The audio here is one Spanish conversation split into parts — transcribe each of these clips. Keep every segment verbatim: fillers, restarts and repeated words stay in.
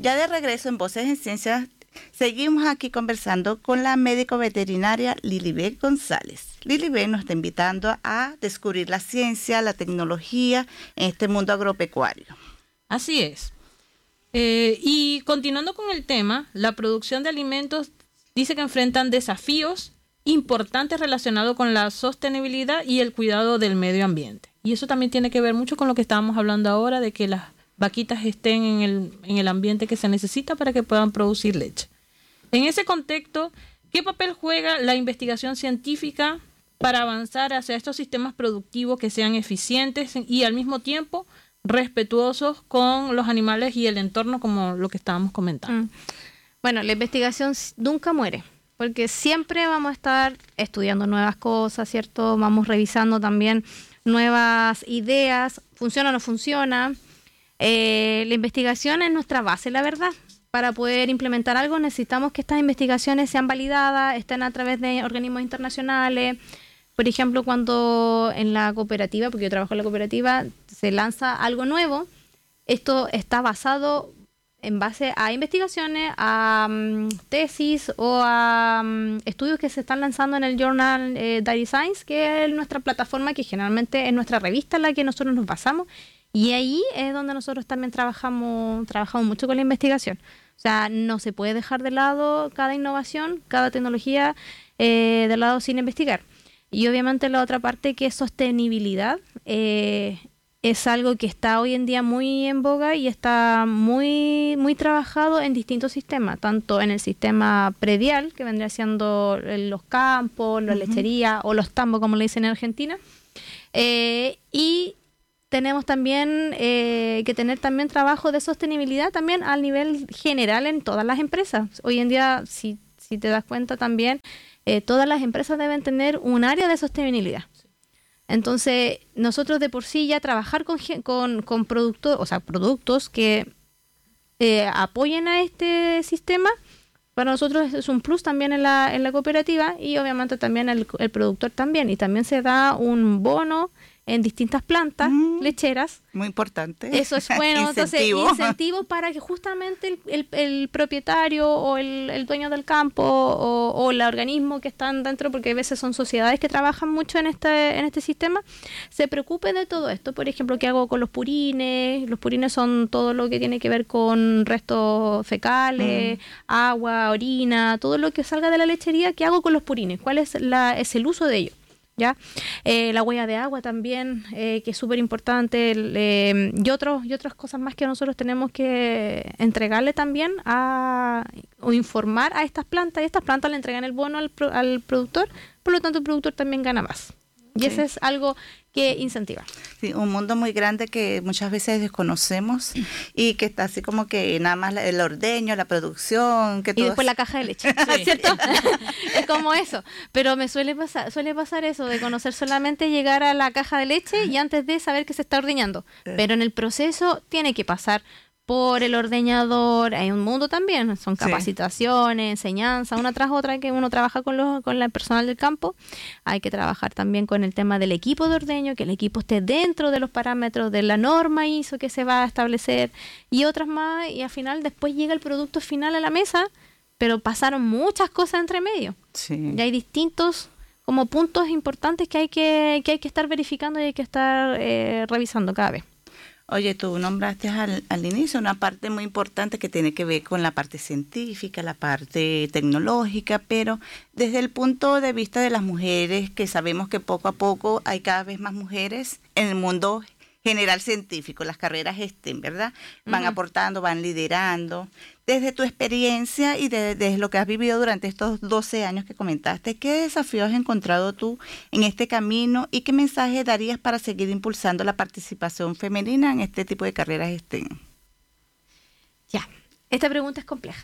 Ya de regreso en Voces en Ciencias, seguimos aquí conversando con la médico veterinaria Lilibet González. Lilibet nos está invitando a descubrir la ciencia, la tecnología en este mundo agropecuario. Así es. Eh, y continuando con el tema, la producción de alimentos dice que enfrentan desafíos importantes relacionados con la sostenibilidad y el cuidado del medio ambiente. Y eso también tiene que ver mucho con lo que estábamos hablando ahora, de que las vaquitas estén en el, en el ambiente que se necesita para que puedan producir leche. En ese contexto, ¿qué papel juega la investigación científica para avanzar hacia estos sistemas productivos que sean eficientes y al mismo tiempo respetuosos con los animales y el entorno, como lo que estábamos comentando? Mm. Bueno, la investigación nunca muere, porque siempre vamos a estar estudiando nuevas cosas, ¿cierto? Vamos revisando también nuevas ideas, funciona o no funciona. Eh, la investigación es nuestra base, la verdad. Para poder implementar algo necesitamos que estas investigaciones sean validadas, estén a través de organismos internacionales. Por ejemplo, cuando en la cooperativa, porque yo trabajo en la cooperativa, se lanza algo nuevo, esto está basado en base a investigaciones, a um, tesis o a um, estudios que se están lanzando en el journal eh, Dairy Science, que es nuestra plataforma, que generalmente es nuestra revista en la que nosotros nos basamos. Y ahí es donde nosotros también trabajamos, trabajamos mucho con la investigación. O sea, no se puede dejar de lado cada innovación, cada tecnología eh, de lado sin investigar. Y obviamente la otra parte, que es sostenibilidad, eh, es algo que está hoy en día muy en boga y está muy, muy trabajado en distintos sistemas, tanto en el sistema predial, que vendría siendo los campos, las uh-huh. lecherías o los tambos, como le dicen en Argentina, eh, y tenemos también eh, que tener también trabajo de sostenibilidad también al nivel general en todas las empresas. Hoy en día, si, si te das cuenta también, eh, todas las empresas deben tener un área de sostenibilidad. Entonces, nosotros de por sí ya trabajar con, con, con productos, o sea, productos que eh, apoyen a este sistema, para nosotros es un plus también en la, en la cooperativa, y obviamente también el, el productor también. Y también se da un bono en distintas plantas mm, lecheras. Muy importante. Eso es bueno. Incentivo. Entonces, incentivo para que justamente el, el, el propietario o el, el dueño del campo o, o el organismo que están dentro, porque a veces son sociedades que trabajan mucho en este, en este sistema, se preocupen de todo esto. Por ejemplo, ¿qué hago con los purines? Los purines son todo lo que tiene que ver con restos fecales, mm. agua, orina, todo lo que salga de la lechería. ¿Qué hago con los purines? ¿Cuál es, la, es el uso de ellos? ¿Ya? Eh, la huella de agua también, eh, que es súper importante, eh, y, otros, y otras cosas más que nosotros tenemos que entregarle también a, o informar a estas plantas, y estas plantas le entregan el bono al, al productor, por lo tanto el productor también gana más. Y sí. Eso es algo que incentiva. Sí, un mundo muy grande que muchas veces desconocemos y que está así como que nada más el ordeño, la producción, que y todo después es... la caja de leche, sí. ¿Cierto? Es como eso, pero me suele pasar, suele pasar eso de conocer solamente llegar a la caja de leche y antes de saber que se está ordeñando, pero en el proceso tiene que pasar por el ordeñador, hay un mundo también, son capacitaciones, sí. enseñanza, una tras otra, que uno trabaja con los con el personal del campo. Hay que trabajar también con el tema del equipo de ordeño, que el equipo esté dentro de los parámetros de la norma I S O que se va a establecer, y otras más, y al final después llega el producto final a la mesa, pero pasaron muchas cosas entre medio. Sí. Y hay distintos como puntos importantes que hay que, que hay que estar verificando y hay que estar eh, revisando cada vez. Oye, tú nombraste al, al inicio una parte muy importante que tiene que ver con la parte científica, la parte tecnológica, pero desde el punto de vista de las mujeres, que sabemos que poco a poco hay cada vez más mujeres en el mundo general científico, las carreras STEM, ¿verdad? Van uh-huh. aportando, van liderando. Desde tu experiencia y desde de lo que has vivido durante estos doce años que comentaste, ¿qué desafíos has encontrado tú en este camino y qué mensaje darías para seguir impulsando la participación femenina en este tipo de carreras STEM? Ya, esta pregunta es compleja.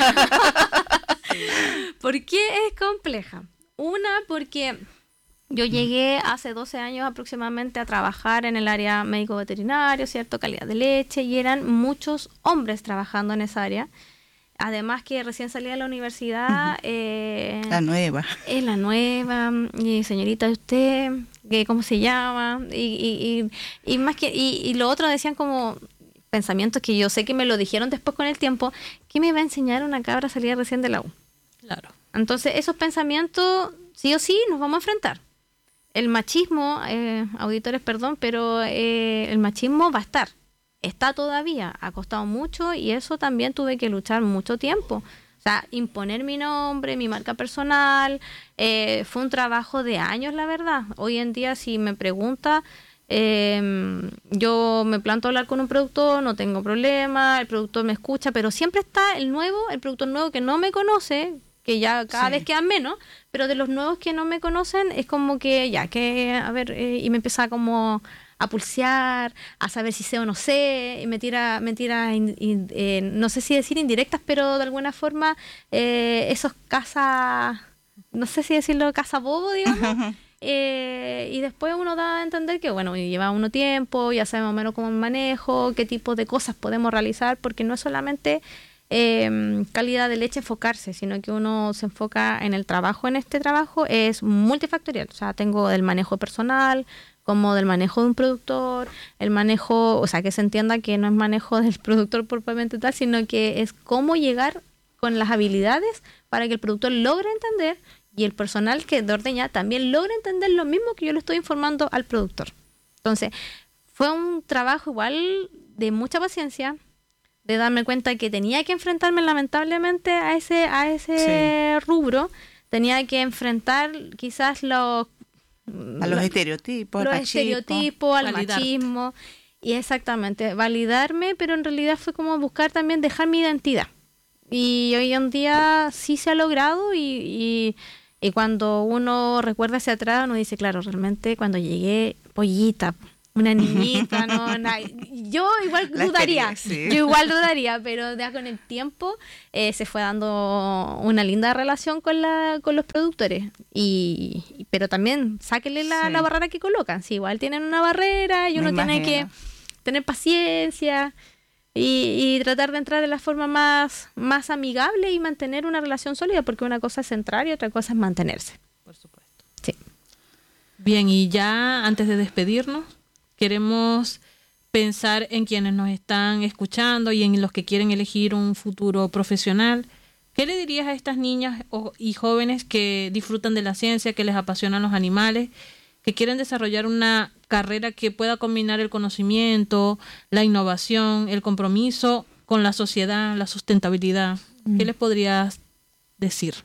¿Por qué es compleja? Una, porque yo llegué hace doce años aproximadamente a trabajar en el área médico-veterinario, ¿cierto? Calidad de leche, y eran muchos hombres trabajando en esa área. Además que recién salí de la universidad. Eh, la nueva. Es la nueva. Y señorita, ¿usted qué, cómo se llama? Y, y, y, y más que y, y lo otro decían como, pensamientos que yo sé que me lo dijeron después con el tiempo, ¿qué me va a enseñar una cabra salida recién de la U? Claro. Entonces, esos pensamientos, sí o sí, nos vamos a enfrentar. El machismo, eh, auditores, perdón, pero eh, el machismo va a estar. Está todavía, ha costado mucho y eso también tuve que luchar mucho tiempo. O sea, imponer mi nombre, mi marca personal, eh, fue un trabajo de años, la verdad. Hoy en día, si me pregunta, eh, yo me planto a hablar con un productor, no tengo problema, el productor me escucha, pero siempre está el nuevo, el productor nuevo que no me conoce, que ya cada sí. vez quedan menos, pero de los nuevos que no me conocen es como que ya, que a ver, eh, y me empieza como a pulsear, a saber si sé o no sé, y me tira, me tira in, in, eh, no sé si decir indirectas, pero de alguna forma eh, esos caza, no sé si decirlo caza bobo, digamos, eh, y después uno da a entender que bueno, lleva uno tiempo, ya sabe más o menos cómo manejo, qué tipo de cosas podemos realizar, porque no es solamente Eh, calidad de leche enfocarse, sino que uno se enfoca en el trabajo. En este trabajo es multifactorial, o sea, tengo del manejo personal, como del manejo de un productor, el manejo, o sea, que se entienda que no es manejo del productor propiamente tal, sino que es cómo llegar con las habilidades para que el productor logre entender y el personal que de ordeña también logre entender lo mismo que yo le estoy informando al productor. Entonces, fue un trabajo igual de mucha paciencia, de darme cuenta que tenía que enfrentarme lamentablemente a ese a ese sí. rubro, tenía que enfrentar quizás los a los estereotipos, los al estereotipos, al validarte. machismo, y exactamente, validarme, pero en realidad fue como buscar también dejar mi identidad. Y hoy en día sí se ha logrado y, y, y cuando uno recuerda hacia atrás, uno dice, claro, realmente cuando llegué, pollita, una niñita, no, na, yo igual La dudaría, sí. yo igual dudaría, pero ya con el tiempo eh, se fue dando una linda relación con la con los productores, y pero también sáquenle la, sí. la barrera que colocan, si igual tienen una barrera y uno Me tiene imagino. que tener paciencia y, y tratar de entrar de la forma más, más amigable y mantener una relación sólida, porque una cosa es entrar y otra cosa es mantenerse. Por supuesto. Sí. Bien, y ya antes de despedirnos, queremos pensar en quienes nos están escuchando y en los que quieren elegir un futuro profesional. ¿Qué le dirías a estas niñas y jóvenes que disfrutan de la ciencia, que les apasionan los animales, que quieren desarrollar una carrera que pueda combinar el conocimiento, la innovación, el compromiso con la sociedad, la sustentabilidad? ¿Qué les podrías decir?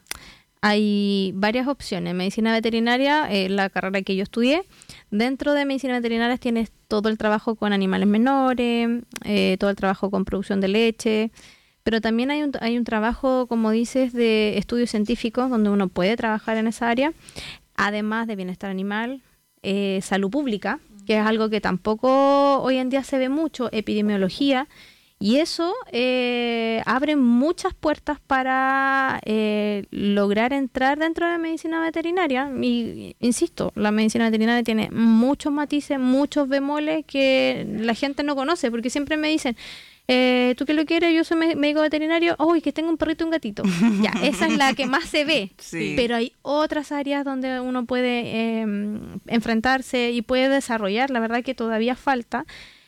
Hay varias opciones. Medicina veterinaria, eh, la carrera que yo estudié. Dentro de medicina veterinaria tienes todo el trabajo con animales menores, eh, todo el trabajo con producción de leche, pero también hay un, hay un trabajo, como dices, de estudios científicos donde uno puede trabajar en esa área, además de bienestar animal, eh, salud pública, que es algo que tampoco hoy en día se ve mucho, epidemiología. Y eso eh, abre muchas puertas para eh, lograr entrar dentro de la medicina veterinaria. Y insisto, la medicina veterinaria tiene muchos matices, muchos bemoles que la gente no conoce, porque siempre me dicen, eh, ¿tú qué lo quieres? Yo soy médico veterinario, ¡uy, que tengo un perrito y un gatito! Ya, esa es la que más se ve. Sí. Pero hay otras áreas donde uno puede eh, enfrentarse y puede desarrollar. La verdad que todavía falta.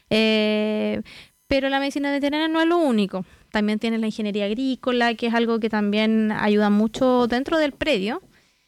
Eh, Pero la medicina veterinaria no es lo único. También tienes la ingeniería agrícola, que es algo que también ayuda mucho dentro del predio,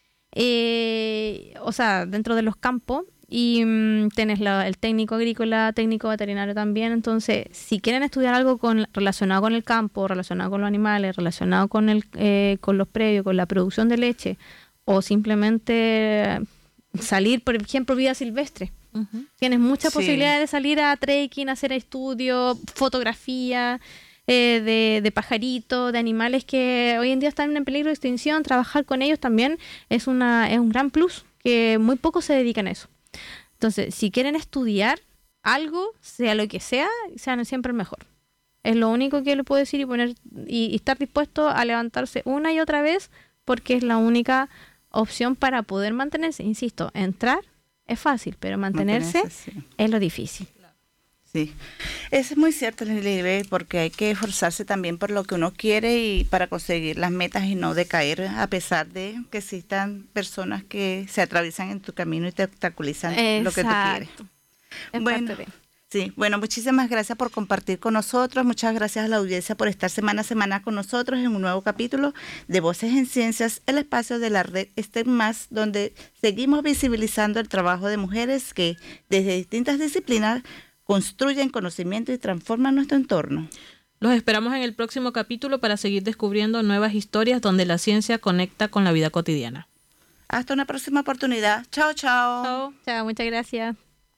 eh, o sea, dentro de los campos. Y mmm, tienes la, el técnico agrícola, técnico veterinario también. Entonces, si quieren estudiar algo con, relacionado con el campo, relacionado con los animales, relacionado con, el, eh, con los predios, con la producción de leche, o simplemente salir, por ejemplo, vida silvestre. Uh-huh. Tienes muchas sí. posibilidades de salir a trekking, hacer estudios, fotografía eh, de, de pajaritos, de animales que hoy en día están en peligro de extinción. Trabajar con ellos también es, una, es un gran plus, que muy pocos se dedican a eso. Entonces, si quieren estudiar algo, sea lo que sea, sean siempre el mejor. Es lo único que le puedo decir, y, poner, y, y estar dispuesto a levantarse una y otra vez, porque es la única opción para poder mantenerse. Insisto, entrar es fácil, pero mantenerse, mantenerse sí. es lo difícil. Sí, eso es muy cierto, Lilibet, porque hay que esforzarse también por lo que uno quiere y para conseguir las metas y no decaer, a pesar de que existan personas que se atraviesan en tu camino y te obstaculizan Exacto. lo que tú quieres. Es bueno, Sí, bueno, muchísimas gracias por compartir con nosotros, muchas gracias a la audiencia por estar semana a semana con nosotros en un nuevo capítulo de Voces en Ciencias, el espacio de la red STEM más, donde seguimos visibilizando el trabajo de mujeres que desde distintas disciplinas construyen conocimiento y transforman nuestro entorno. Los esperamos en el próximo capítulo para seguir descubriendo nuevas historias donde la ciencia conecta con la vida cotidiana. Hasta una próxima oportunidad. Chao, chao. Chao, chao, muchas gracias.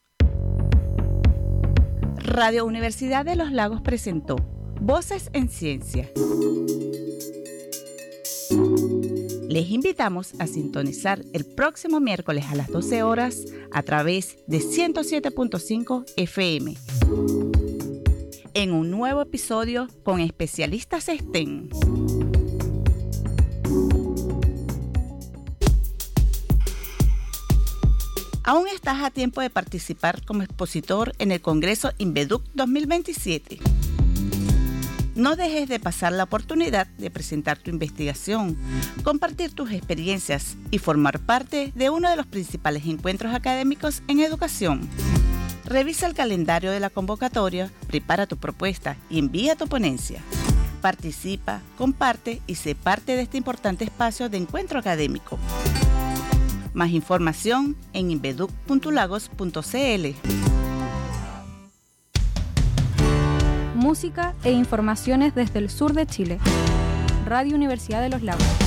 Radio Universidad de los Lagos presentó Voces en Ciencia. Les invitamos a sintonizar el próximo miércoles a las doce horas a través de ciento siete punto cinco F M en un nuevo episodio con especialistas STEM. Aún estás a tiempo de participar como expositor en el Congreso INVEDUC dos mil veintisiete. No dejes de pasar la oportunidad de presentar tu investigación, compartir tus experiencias y formar parte de uno de los principales encuentros académicos en educación. Revisa el calendario de la convocatoria, prepara tu propuesta y envía tu ponencia. Participa, comparte y sé parte de este importante espacio de encuentro académico. Más información en inveduc punto lagos punto c l. Música e informaciones desde el sur de Chile. Radio Universidad de los Lagos.